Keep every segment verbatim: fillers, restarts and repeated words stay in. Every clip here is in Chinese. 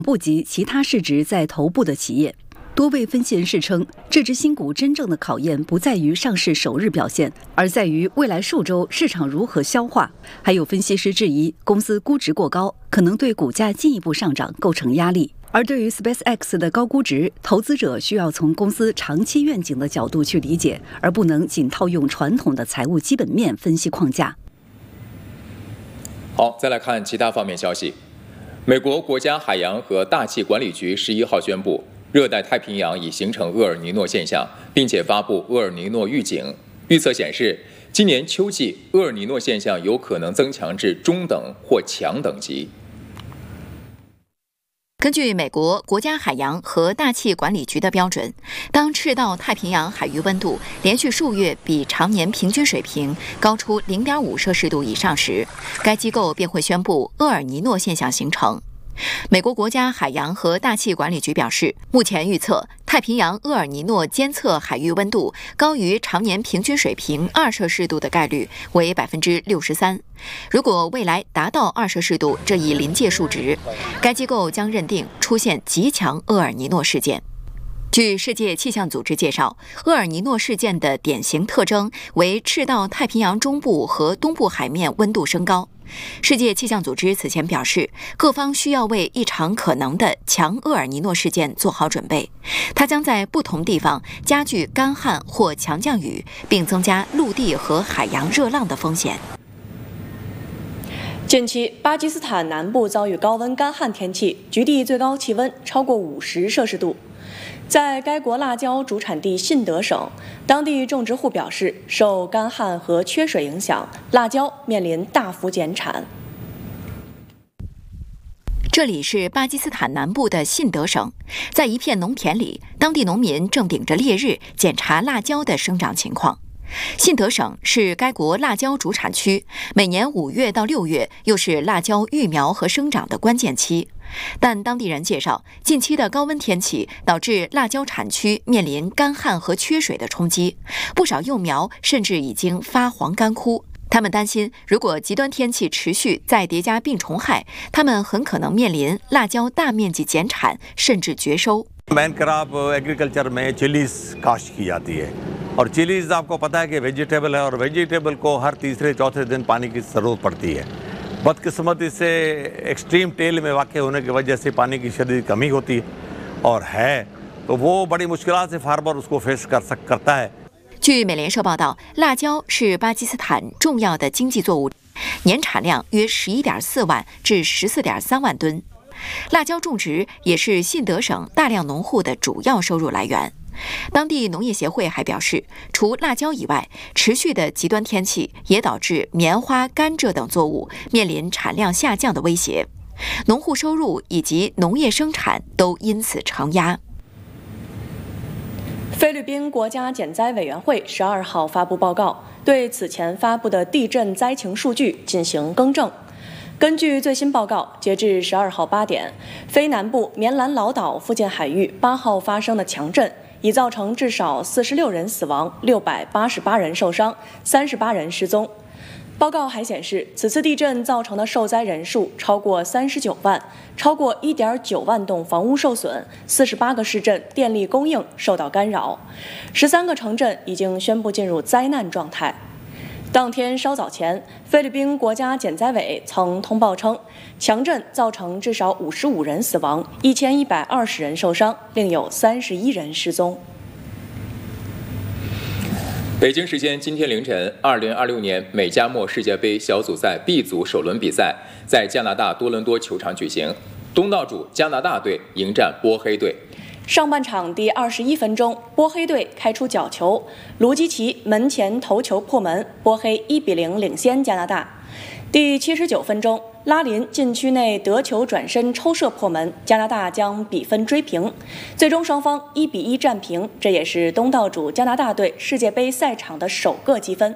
部及其他市值在头部的企业。多位分析人士称，这只新股真正的考验不在于上市首日表现，而在于未来数周市场如何消化。还有分析师质疑，公司估值过高，可能对股价进一步上涨构成压力。而对于 SpaceX 的高估值，投资者需要从公司长期愿景的角度去理解，而不能仅套用传统的财务基本面分析框架。 好，再来看其他方面消息。美国国家海洋和大气管理局十一号宣布，热带太平洋已形成厄尔尼诺现象，并且发布厄尔尼诺预警。预测显示，今年秋季厄尔尼诺现象有可能增强至中等或强等级。 根据美国国家海洋和大气管理局的标准，当赤道太平洋海域温度连续数月比常年平均水平高出 零点五摄氏度以上时，该机构便会宣布厄尔尼诺现象形成。美国国家海洋和大气管理局表示，目前预测太平洋厄尔尼诺监测海域温度高于常年平均水平二摄氏度的概率为 百分之六十三。如果未来达到二摄氏度这一临界数值，该机构将认定出现极强厄尔尼诺事件。据世界气象组织介绍，厄尔尼诺事件的典型特征为赤道太平洋中部和东部海面温度升高。世界气象组织此前表示，各方需要为一场可能的强厄尔尼诺事件做好准备，它将在不同地方加剧干旱或强降雨，并增加陆地和海洋热浪的风险。 近期，巴基斯坦南部遭遇高温干旱天气，局地最高气温超过五十摄氏度。在该国辣椒主产地信德省，当地种植户表示，受干旱和缺水影响，辣椒面临大幅减产。 这里是巴基斯坦南部的信德省，在一片农田里，当地农民正顶着烈日检查辣椒的生长情况。信德省是该国辣椒主产区，每年五月到六月又是辣椒育苗和生长的关键期。但当地人介绍，近期的高温天气导致辣椒产区面临干旱和缺水的冲击，不少幼苗甚至已经发黄干枯。他们担心，如果极端天气持续，再叠加病虫害，他们很可能面临辣椒大面积减产，甚至绝收。 main crop agriculture में चिलीज काश्त की जाती है और चिलीज आपको पता है कि वेजिटेबल है और वेजिटेबल को हर तीसरे चौथे दिन पानी की जरूरत पड़ती है। बदकिस्मती से एक्सट्रीम टेल में वाक़ होने की वजह से पानी की शदीद कमी होती है और है तो वो बड़ी मुश्किल से फार्मर उसको फेस कर सक करता है。 据美联社报道，辣椒是巴基斯坦重要的经济作物，年产量约十一点四万至十四点三万吨。辣椒种植也是信德省大量农户的主要收入来源。当地农业协会还表示，除辣椒以外，持续的极端天气也导致棉花、甘蔗等作物面临产量下降的威胁，农户收入以及农业生产都因此承压。 菲律宾国家减灾委员会十二号发布报告，对此前发布的地震灾情数据进行更正。根据最新报告，截至十二号八点，菲南部棉兰老岛附近海域八号发生的强震已造成至少四十六人死亡、六百八十八人受伤、三十八人失踪。报告还显示，此次地震造成的受灾人数超过三十九万，超过 一点九万栋房屋受损，四十八个市镇电力供应受到干扰，十三个城镇已经宣布进入灾难状态。当天稍早前，菲律宾国家减灾委曾通报称，强震造成至少五十五人死亡，一千一百二十人受伤，另有三十一人失踪。 北京时间今天凌晨，二零二六年美加墨世界杯小组赛 B 组首轮比赛在加拿大多伦多球场举行，东道主加拿大队迎战波黑队。 上半场第二十一分钟，波黑队开出角球，卢基奇门前头球破门，波黑一比零领先加拿大。第七十九分钟，拉林禁区内得球转身抽射破门，加拿大将比分追平，最终双方一比一战平，这也是东道主加拿大队世界杯赛场的首个积分。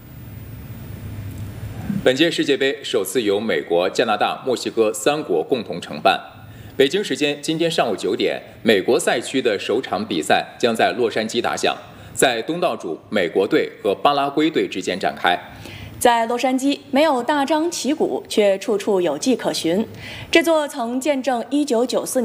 本届世界杯首次由美国、加拿大、墨西哥三国共同承办。北京时间今天上午九点，美国赛区的首场比赛将在洛杉矶打响，在东道主美国队和巴拉圭队之间展开。 在洛杉矶，没有大张旗鼓，却处处有迹可循。这座曾见证一九九四年